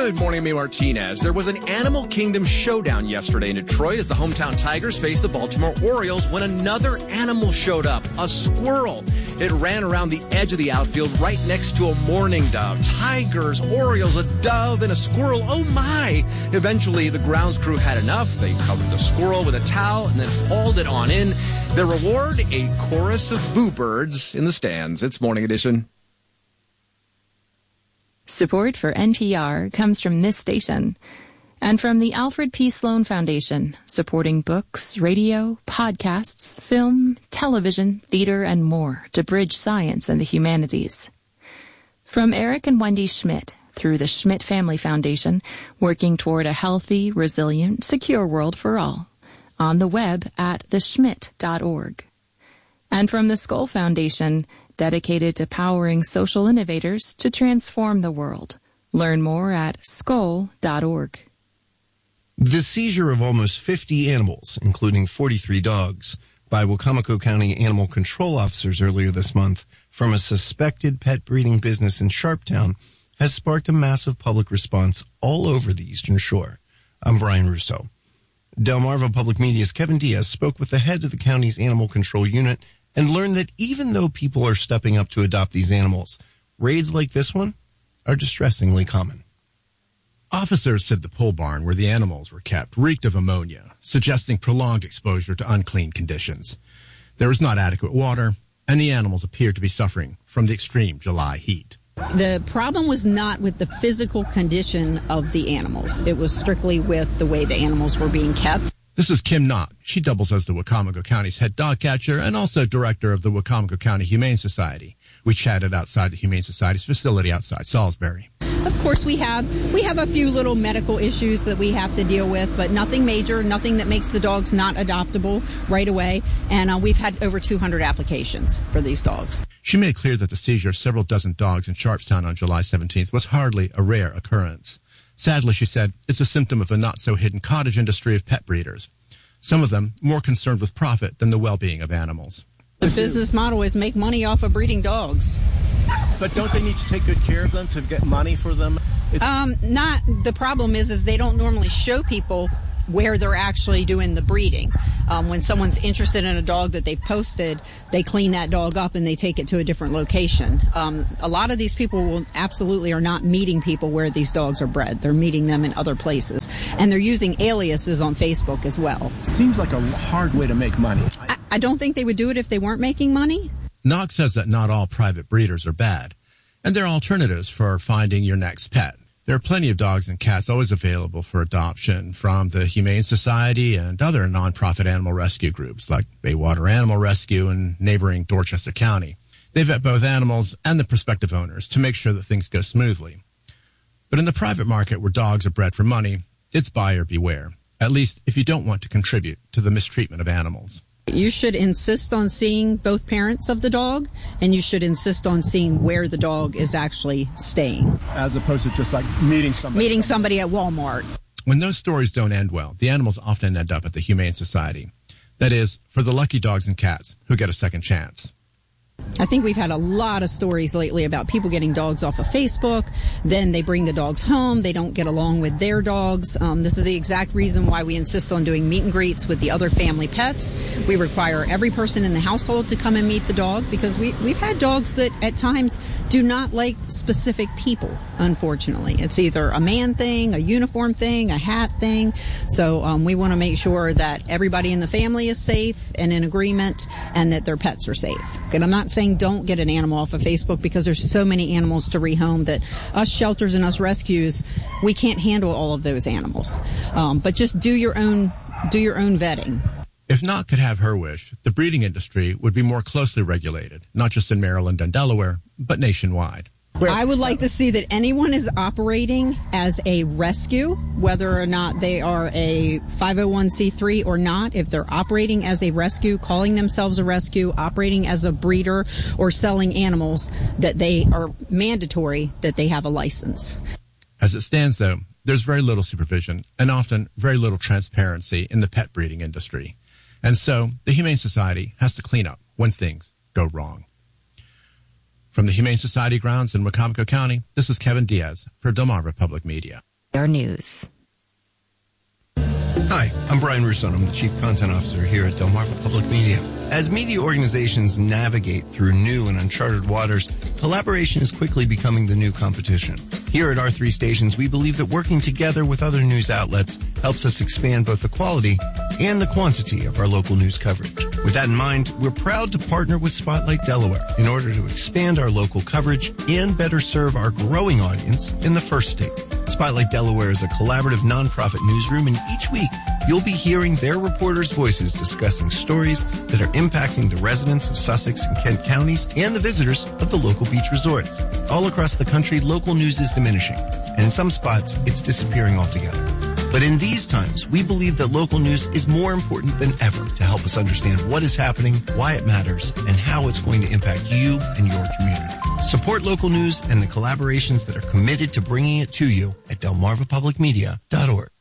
Good morning, May Martinez. There was an Animal Kingdom showdown yesterday in Detroit as the hometown Tigers faced the Baltimore Orioles when another animal showed up, a squirrel. It ran around the edge of the outfield right next to a mourning dove. Tigers, Orioles, a dove, and a squirrel. Oh, my. Eventually, the grounds crew had enough. They covered the squirrel with a towel and then hauled it on in. Their reward, a chorus of boo birds in the stands. It's Morning Edition. Support for NPR comes from this station and from the Alfred P. Sloan Foundation, supporting books, radio, podcasts, film, television, theater, and more to bridge science and the humanities. From Eric and Wendy Schmidt through the Schmidt Family Foundation, working toward a healthy, resilient, secure world for all. On the web at theschmidt.org. And from the Skoll Foundation, dedicated to powering social innovators to transform the world. Learn more at skoll.org. The seizure of almost 50 animals, including 43 dogs, by Wicomico County animal control officers earlier this month from a suspected pet breeding business in Sharptown has sparked a massive public response all over the Eastern Shore. I'm Brian Russo. Delmarva Public Media's Kevin Diaz spoke with the head of the county's animal control unit and learned that even though people are stepping up to adopt these animals, raids like this one are distressingly common. Officers said the pole barn where the animals were kept reeked of ammonia, suggesting prolonged exposure to unclean conditions. There was not adequate water, and the animals appeared to be suffering from the extreme July heat. The problem was not with the physical condition of the animals. It was strictly with the way the animals were being kept. This is Kim Knott. She doubles as the Wicomico County's head dog catcher and also director of the Wicomico County Humane Society. We chatted outside the Humane Society's facility outside Salisbury. Of course, we have a few little medical issues that we have to deal with, but nothing major, nothing that makes the dogs not adoptable right away. And we've had over 200 applications for these dogs. She made clear that the seizure of several dozen dogs in Sharpstown on July 17th was hardly a rare occurrence. Sadly, she said, it's a symptom of a not-so-hidden cottage industry of pet breeders. Some of them more concerned with profit than the well-being of animals. The business model is make money off of breeding dogs. But don't they need to take good care of them to get money for them? Not. The problem is they don't normally show people where they're actually doing the breeding. When someone's interested in a dog that they've posted, they clean that dog up and they take it to a different location. A lot of these people absolutely are not meeting people where these dogs are bred. They're meeting them in other places. And they're using aliases on Facebook as well. Seems like a hard way to make money. I don't think they would do it if they weren't making money. Nog says that not all private breeders are bad, and there are alternatives for finding your next pet. There are plenty of dogs and cats always available for adoption from the Humane Society and other nonprofit animal rescue groups like Baywater Animal Rescue in neighboring Dorchester County. They vet both animals and the prospective owners to make sure that things go smoothly. But in the private market where dogs are bred for money, it's buyer beware, at least if you don't want to contribute to the mistreatment of animals. You should insist on seeing both parents of the dog, and you should insist on seeing where the dog is actually staying. As opposed to just like meeting somebody at Walmart. When those stories don't end well, the animals often end up at the Humane Society. That is, for the lucky dogs and cats who get a second chance. I think we've had a lot of stories lately about people getting dogs off of Facebook. Then they bring the dogs home. They don't get along with their dogs. This is the exact reason why we insist on doing meet and greets with the other family pets. We require every person in the household to come and meet the dog because we've had dogs that at times do not like specific people, unfortunately. It's either a man thing, a uniform thing, a hat thing. So we want to make sure that everybody in the family is safe and in agreement and that their pets are safe. And I'm not saying don't get an animal off of Facebook because there's so many animals to rehome that us shelters and us rescues, we can't handle all of those animals. But just do your own vetting. If Knott could have her wish, the breeding industry would be more closely regulated, not just in Maryland and Delaware, but nationwide. I would like to see that anyone is operating as a rescue, whether or not they are a 501c3 or not. If they're operating as a rescue, calling themselves a rescue, operating as a breeder, or selling animals, that they are mandatory that they have a license. As it stands, though, there's very little supervision and often very little transparency in the pet breeding industry. And so the Humane Society has to clean up when things go wrong. From the Humane Society grounds in Wicomico County, this is Kevin Diaz for Delmarva Public Media. News. Hi, I'm Brian Russo. I'm the Chief Content Officer here at Delmarva Public Media. As media organizations navigate through new and uncharted waters, collaboration is quickly becoming the new competition. Here at R3 Stations, we believe that working together with other news outlets helps us expand both the quality and the quantity of our local news coverage. With that in mind, we're proud to partner with Spotlight Delaware in order to expand our local coverage and better serve our growing audience in the first state. Spotlight Delaware is a collaborative nonprofit newsroom, and each week you'll be hearing their reporters' voices discussing stories that are impacting the residents of Sussex and Kent counties and the visitors of the local beach resorts. All across the country, local news is diminishing, and in some spots, it's disappearing altogether. But in these times, we believe that local news is more important than ever to help us understand what is happening, why it matters, and how it's going to impact you and your community. Support local news and the collaborations that are committed to bringing it to you at delmarvapublicmedia.org.